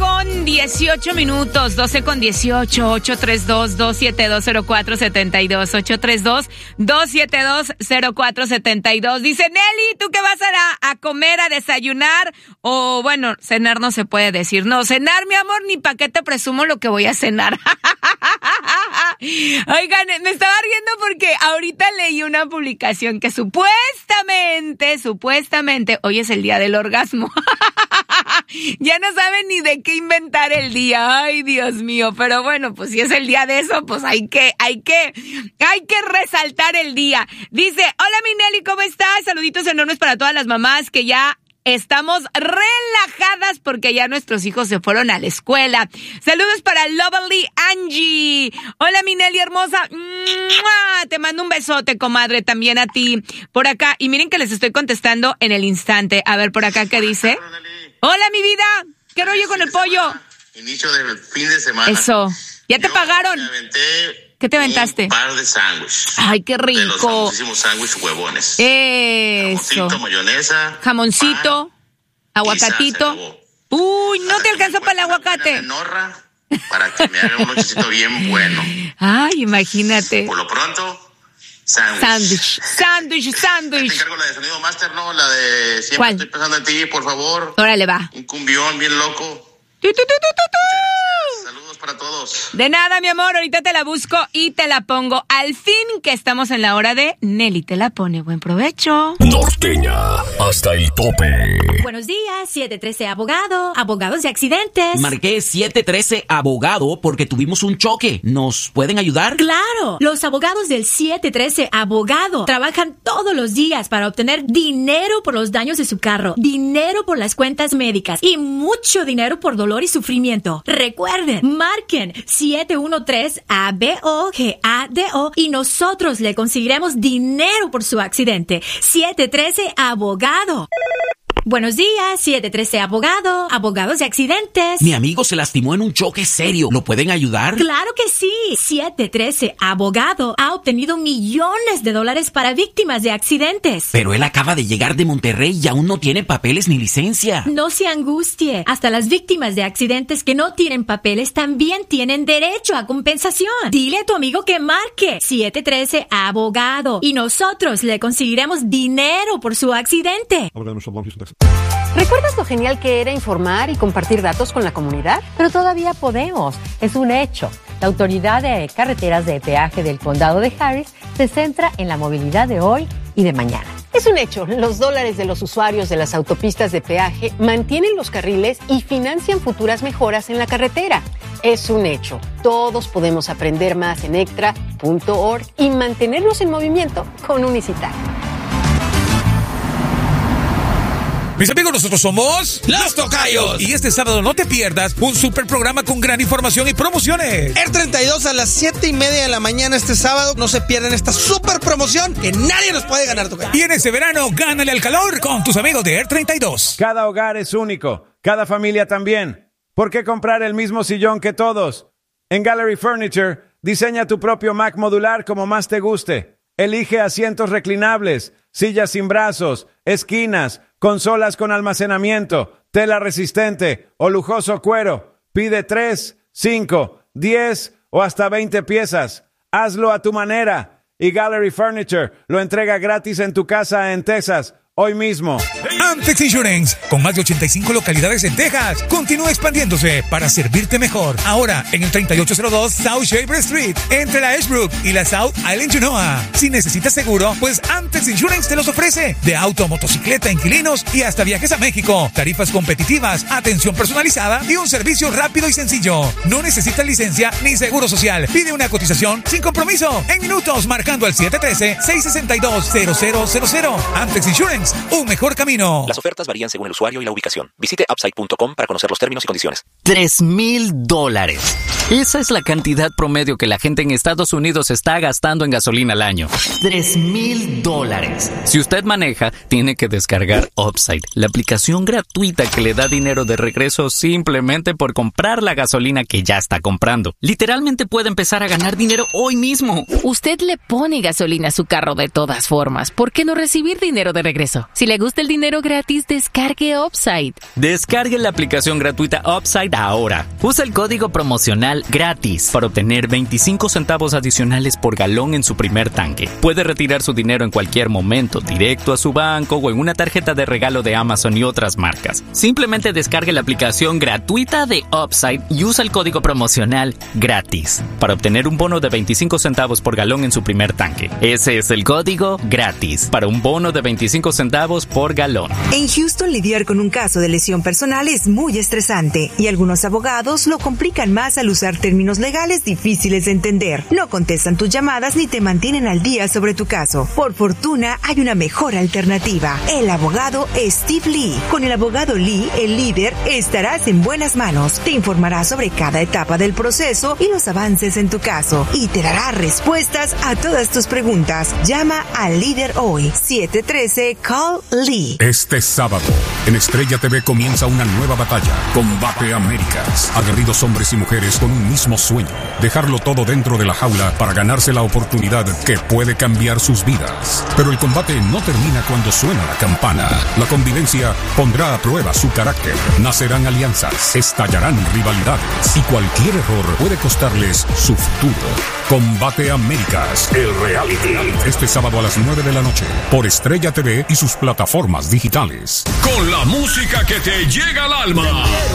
con 18 minutos, 12 con 18, 832-272-0472, 832-272-0472. Dice Nelly, ¿tú qué vas a comer, a desayunar? O bueno, cenar no se puede decir. No, cenar, mi amor, ni pa' qué te presumo lo que voy a cenar. Oigan, me estaba riendo porque ahorita leí una publicación que supuestamente, hoy es el día del orgasmo. Ya no saben ni de qué inventar el día. Ay, Dios mío. Pero bueno, pues si es el día de eso, pues hay que resaltar el día. Dice, hola mi Nelly, ¿cómo estás? Saluditos enormes para todas las mamás que ya estamos relajadas porque ya nuestros hijos se fueron a la escuela. Saludos para Lovely Angie. Hola, mi Nelly hermosa. ¡Mua! Te mando un besote, comadre, también a ti. Por acá, y miren que les estoy contestando en el instante. A ver, por acá, ¿qué dice? Hola, mi vida. ¿Qué rollo con el pollo? Inicio del fin de semana. Eso. ¿Ya te pagaron? ¿Qué te aventaste? Un par de sándwiches. Ay, qué rico. De los famosísimos sándwiches huevones. Eso. Jamoncito, mayonesa. Jamoncito, pan, aguacatito. Uy, no te alcanza para el aguacate. Para que me haga un lonchecito bien bueno. Ay, imagínate. Por lo pronto, sándwich. Sándwich. Te encargo la de Sonido Master, ¿no? La de Siempre ¿Cuál? Estoy pensando en ti, por favor. Órale, va. Un cumbión bien loco. Saludos para todos. De nada, mi amor, ahorita te la busco y te la pongo. Al fin que estamos en la hora de Nelly te la pone. Buen provecho. Norteña, hasta el tope. Buenos días, 713 Abogado, abogados de accidentes. Marqué 713 Abogado porque tuvimos un choque. ¿Nos pueden ayudar? ¡Claro! Los abogados del 713 Abogado trabajan todos los días para obtener dinero por los daños de su carro, dinero por las cuentas médicas y mucho dinero por dolor y sufrimiento. Recuerden, marquen 713-ABOGADO y nosotros le conseguiremos dinero por su accidente. 713 Abogado. Buenos días, 713 Abogado, abogados de accidentes. Mi amigo se lastimó en un choque serio. ¿Lo pueden ayudar? ¡Claro que sí! 713 Abogado ha obtenido millones de dólares para víctimas de accidentes. Pero él acaba de llegar de Monterrey y aún no tiene papeles ni licencia. No se angustie. Hasta las víctimas de accidentes que no tienen papeles también tienen derecho a compensación. Dile a tu amigo que marque 713 Abogado y nosotros le conseguiremos dinero por su accidente. ¿Recuerdas lo genial que era informar y compartir datos con la comunidad? Pero todavía podemos. Es un hecho. La Autoridad de Carreteras de Peaje del Condado de Harris se centra en la movilidad de hoy y de mañana. Es un hecho. Los dólares de los usuarios de las autopistas de peaje mantienen los carriles y financian futuras mejoras en la carretera. Es un hecho. Todos podemos aprender más en extra.org y mantenernos en movimiento con Unicita. Mis amigos, nosotros somos Los Tocayos. Y este sábado no te pierdas un super programa con gran información y promociones. Air 32 a las 7:30 de la mañana este sábado. No se pierdan esta super promoción que nadie nos puede ganar, Tocayo. Y en este verano, gánale al calor con tus amigos de Air 32. Cada hogar es único, cada familia también. ¿Por qué comprar el mismo sillón que todos? En Gallery Furniture, diseña tu propio Mac modular como más te guste. Elige asientos reclinables, sillas sin brazos, esquinas, consolas con almacenamiento, tela resistente o lujoso cuero. Pide 3, 5, 10 o hasta 20 piezas. Hazlo a tu manera. Y Gallery Furniture lo entrega gratis en tu casa en Texas hoy mismo. Amtex Insurance, con más de 85 localidades en Texas, continúa expandiéndose para servirte mejor. Ahora en el 3802 South Shaver Street, entre la Ashbrook y la South Island Genoa. Si necesitas seguro, pues Amtex Insurance te los ofrece. De auto, motocicleta, inquilinos y hasta viajes a México. Tarifas competitivas, atención personalizada y un servicio rápido y sencillo. No necesitas licencia ni seguro social. Pide una cotización sin compromiso en minutos marcando al 713-662-0000. Amtex Insurance, un mejor camino. Las ofertas varían según el usuario y la ubicación. Visite Upside.com para conocer los términos y condiciones. $3,000. Esa es la cantidad promedio que la gente en Estados Unidos está gastando en gasolina al año. $3,000. Si usted maneja, tiene que descargar Upside, la aplicación gratuita que le da dinero de regreso simplemente por comprar la gasolina que ya está comprando. Literalmente puede empezar a ganar dinero hoy mismo. Usted le pone gasolina a su carro de todas formas. ¿Por qué no recibir dinero de regreso? eso. Si le gusta el dinero gratis, descargue Upside. Descargue la aplicación gratuita Upside ahora. Usa el código promocional GRATIS para obtener 25 centavos adicionales por galón en su primer tanque. Puede retirar su dinero en cualquier momento, directo a su banco o en una tarjeta de regalo de Amazon y otras marcas. Simplemente descargue la aplicación gratuita de Upside y usa el código promocional GRATIS para obtener un bono de 25 centavos por galón en su primer tanque. Ese es el código GRATIS para un bono de 25 centavos por galón. En Houston, lidiar con un caso de lesión personal es muy estresante y algunos abogados lo complican más al usar términos legales difíciles de entender. No contestan tus llamadas ni te mantienen al día sobre tu caso. Por fortuna, hay una mejor alternativa. El abogado Steve Lee. Con el abogado Lee, el líder, estarás en buenas manos. Te informará sobre cada etapa del proceso y los avances en tu caso y te dará respuestas a todas tus preguntas. Llama al líder hoy. 713-CALL-LEE. Este sábado, en Estrella TV comienza una nueva batalla. Combate Américas. Aguerridos hombres y mujeres con un mismo sueño. Dejarlo todo dentro de la jaula para ganarse la oportunidad que puede cambiar sus vidas. Pero el combate no termina cuando suena la campana. La convivencia pondrá a prueba su carácter. Nacerán alianzas, estallarán rivalidades y cualquier error puede costarles su futuro. Combate Américas, el reality. Este sábado a las 9 de la noche por Estrella TV y sus plataformas digitales. Con la música que te llega al alma.